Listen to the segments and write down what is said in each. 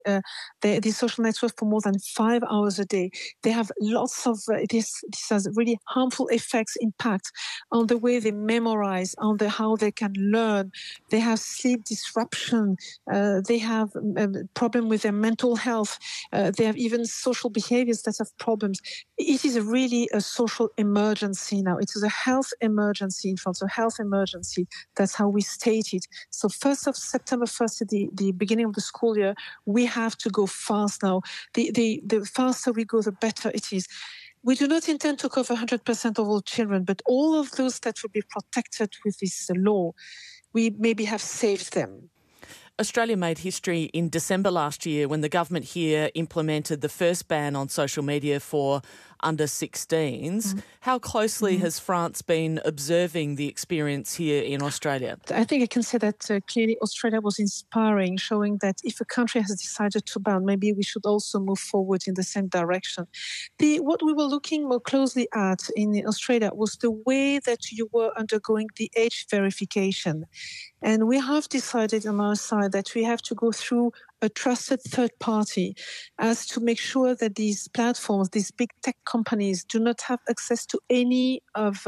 the social network for more than 5 hours a day. They have lots of, this has really harmful effects, impact on the way they memorize, on how they can learn. They have sleep disruption. They have a problem with their mental health. They have even social behaviors that have problems. It is really a social emergency now. It is a health emergency, in France, a health emergency. That's how we state it. So 1st of September, 1st, the beginning of the school year, we have to go fast now. The faster we go, the better it is. We do not intend to cover 100% of all children, but all of those that will be protected with this law, we maybe have saved them. Australia made history in December last year when the government here implemented the first ban on social media for under 16s. How closely has France been observing the experience here in Australia? I think I can say that clearly Australia was inspiring, showing that if a country has decided to ban, maybe we should also move forward in the same direction. What we were looking more closely at in Australia was the way that you were undergoing the age verification. And we have decided on our side that we have to go through a trusted third party as to make sure that these platforms, these big tech companies, do not have access to any of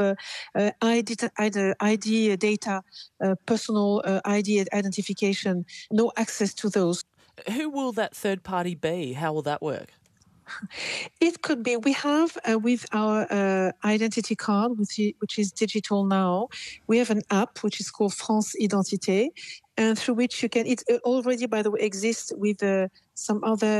ID data, personal ID identification, no access to those. Who will that third party be? How will that work? It could be. We have with our identity card, which is digital now, we have an app which is called France Identité, and through which you can, it already, by the way, exists with some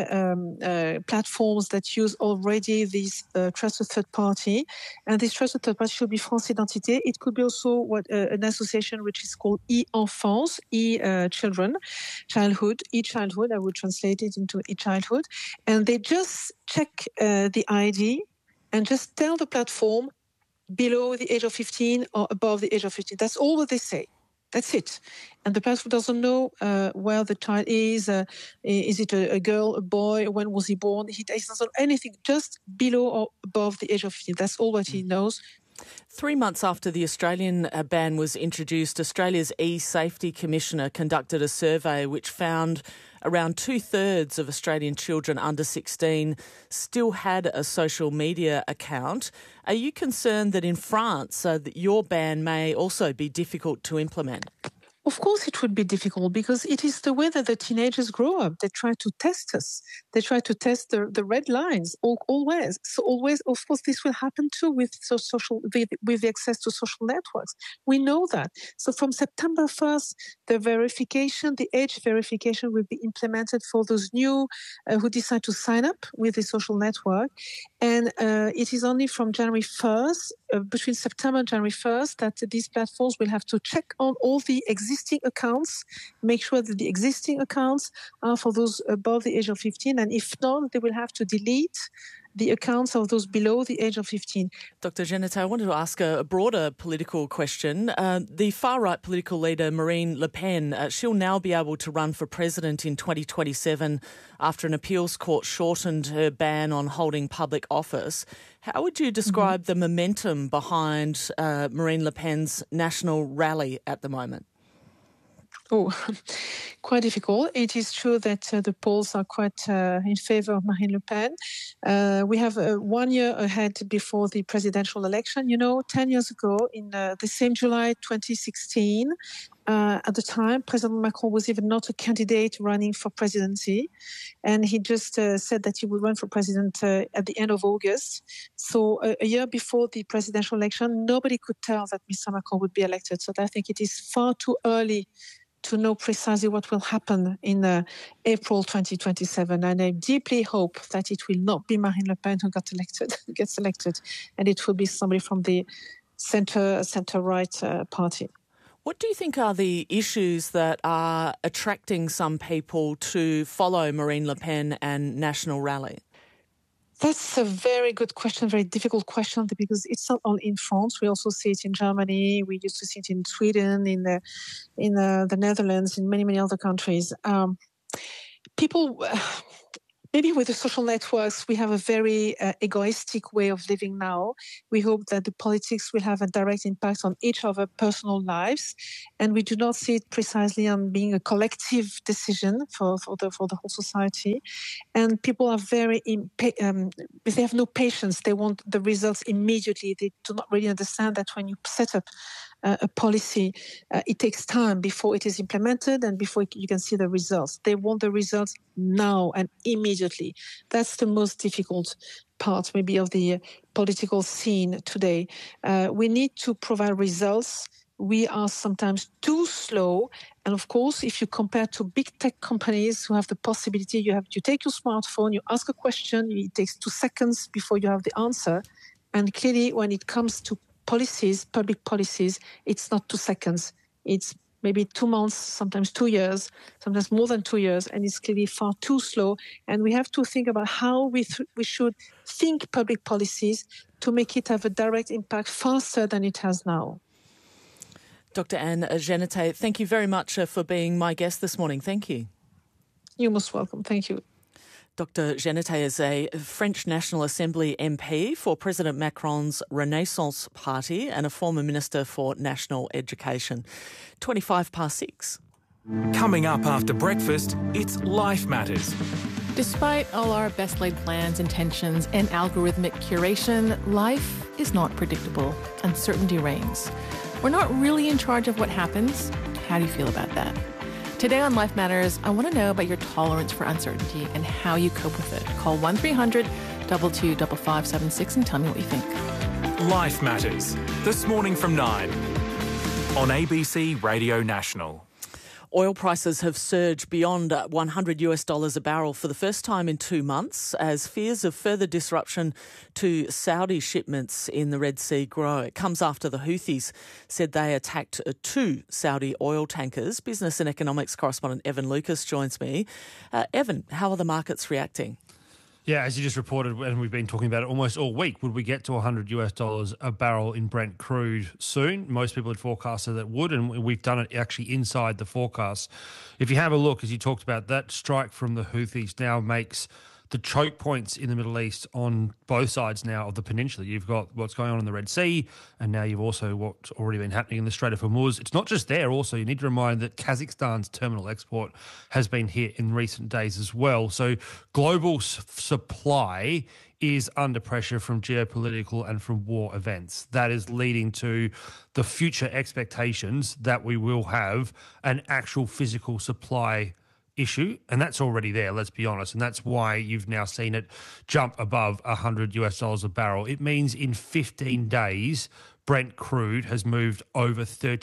other platforms that use already this trusted third party. And this trusted third party should be France Identité. It could be also an association which is called e-enfance, childhood, e-childhood. I would translate it into e-childhood. And they just check the ID and just tell the platform below the age of 15 or above the age of 15. That's all what they say. That's it. And the platform doesn't know where the child is. Is it a girl, a boy? When was he born? He doesn't know anything, just below or above the age of 15. That's all what he knows. 3 months after the Australian ban was introduced, Australia's e-Safety Commissioner conducted a survey which found around 2/3 of Australian children under 16 still had a social media account. Are you concerned that in France that your ban may also be difficult to implement? Of course it would be difficult because it is the way that the teenagers grow up. They try to test us. They try to test the red lines always. So always, of course, this will happen too with the access to social networks. We know that. So from September 1st, the age verification will be implemented for those new who decide to sign up with the social network. And it is only from January 1st, between September and January 1st, that these platforms will have to check on all the existing accounts, make sure that the existing accounts are for those above the age of 15. And if not, they will have to delete the accounts of those below the age of 15. Dr. Genetet, I wanted to ask a broader political question. The far-right political leader, Marine Le Pen, she'll now be able to run for president in 2027 after an appeals court shortened her ban on holding public office. How would you describe the momentum behind Marine Le Pen's national rally at the moment? Oh, quite difficult. It is true that the polls are quite in favor of Marine Le Pen. We have 1 year ahead before the presidential election. 10 years ago, in the same July 2016, at the time, President Macron was even not a candidate running for presidency. And he just said that he would run for president at the end of August. So a year before the presidential election, nobody could tell that Mr. Macron would be elected. So I think it is far too early to know precisely what will happen in April 2027. And I deeply hope that it will not be Marine Le Pen who gets elected, and it will be somebody from the center-right party. What do you think are the issues that are attracting some people to follow Marine Le Pen and National Rally? That's a very good question, very difficult question, because it's not only in France. We also see it in Germany. We used to see it in Sweden, in the Netherlands, in many, many other countries. People Maybe with the social networks, we have a very egoistic way of living now. We hope that the politics will have a direct impact on each of our personal lives, and we do not see it precisely on being a collective decision for the whole society. And people are very they have no patience. They want the results immediately. They do not really understand that when you set up a policy, it takes time before it is implemented and before you can see the results. They want the results now and immediately. That's the most difficult part, maybe, of the political scene today. We need to provide results. We are sometimes too slow. And of course, if you compare to big tech companies who have the possibility, you take your smartphone, you ask a question, it takes 2 seconds before you have the answer. And clearly, when it comes to policies, public policies, it's not 2 seconds. It's maybe 2 months, sometimes 2 years, sometimes more than 2 years, and it's clearly far too slow. And we have to think about how we should think public policies to make it have a direct impact faster than it has now. Dr. Anne Genetey, thank you very much for being my guest this morning. Thank you. You're most welcome. Thank you. Dr. Genetey is a French National Assembly MP for President Macron's Renaissance Party and a former Minister for National Education. 6:25. Coming up after breakfast, it's Life Matters. Despite all our best laid plans, intentions, and algorithmic curation, life is not predictable. Uncertainty reigns. We're not really in charge of what happens. How do you feel about that? Today on Life Matters, I want to know about your tolerance for uncertainty and how you cope with it. Call 1300 22 5576 and tell me what you think. Life Matters, this morning from 9 on ABC Radio National. Oil prices have surged beyond $100 a barrel for the first time in 2 months as fears of further disruption to Saudi shipments in the Red Sea grow. It comes after the Houthis said they attacked 2 Saudi oil tankers. Business and economics correspondent Evan Lucas joins me. Evan, how are the markets reacting? Yeah, as you just reported, and we've been talking about it almost all week, would we get to $100 a barrel in Brent crude soon? Most people had forecasted that would, and we've done it actually inside the forecast. If you have a look, as you talked about, that strike from the Houthis now makes the choke points in the Middle East on both sides now of the peninsula. You've got what's going on in the Red Sea, and now you've also what's already been happening in the Strait of Hormuz. It's not just there also. You need to remind that Kazakhstan's terminal export has been hit in recent days as well. So global supply is under pressure from geopolitical and from war events. That is leading to the future expectations that we will have an actual physical supply issue, and that's already there, let's be honest, and that's why you've now seen it jump above $100 a barrel. It means in 15 days, Brent crude has moved over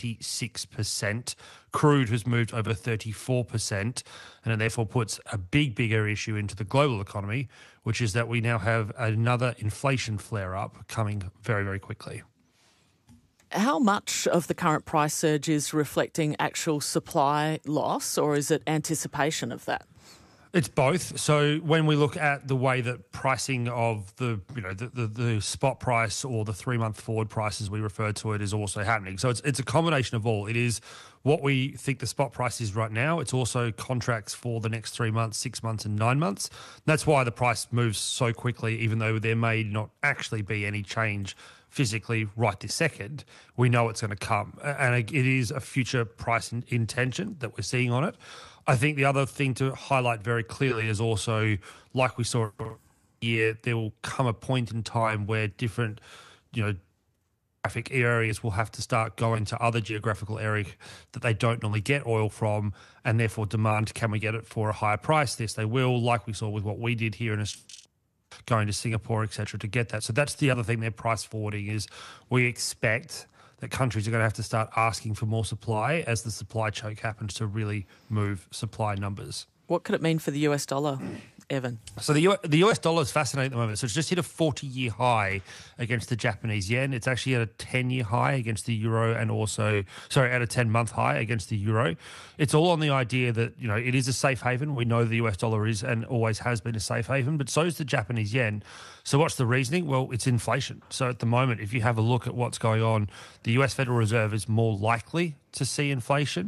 36%, crude has moved over 34%, and it therefore puts a bigger issue into the global economy, which is that we now have another inflation flare-up coming very, very quickly. How much of the current price surge is reflecting actual supply loss, or is it anticipation of that? It's both. So when we look at the way that pricing of the spot price or the 3-month forward price, as we refer to it, is also happening. So it's a combination of all. It is what we think the spot price is right now. It's also contracts for the next 3 months, 6 months and 9 months. That's why the price moves so quickly, even though there may not actually be any change physically right this second. We know it's going to come, and it is a future price intention that we're seeing on it. I think the other thing to highlight very clearly is also, like we saw here, there will come a point in time where different, geographic areas will have to start going to other geographical areas that they don't normally get oil from, and therefore demand, can we get it for a higher price? Yes, they will, like we saw with what we did here in Australia, going to Singapore, etc., to get that. So that's the other thing they're price forwarding is we expect that countries are going to have to start asking for more supply as the supply choke happens to really move supply numbers. What could it mean for the US dollar, Evan? So the US dollar is fascinating at the moment. So it's just hit a 40-year high against the Japanese yen. It's actually at a 10-year high against the euro and also, at a 10-month high against the euro. It's all on the idea that, it is a safe haven. We know the US dollar is and always has been a safe haven, but so is the Japanese yen. So what's the reasoning? Well, it's inflation. So at the moment, if you have a look at what's going on, the US Federal Reserve is more likely to see inflation.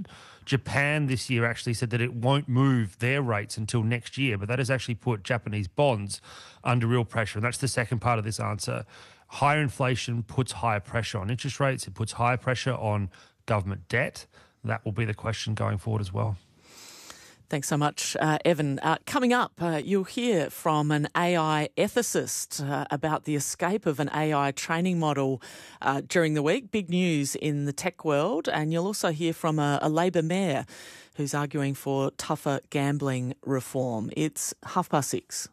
Japan this year actually said that it won't move their rates until next year, but that has actually put Japanese bonds under real pressure. And that's the second part of this answer. Higher inflation puts higher pressure on interest rates. It puts higher pressure on government debt. That will be the question going forward as well. Thanks so much, Evan. Coming up, you'll hear from an AI ethicist about the escape of an AI training model during the week. Big news in the tech world. And you'll also hear from a Labor mayor who's arguing for tougher gambling reform. It's 6:30.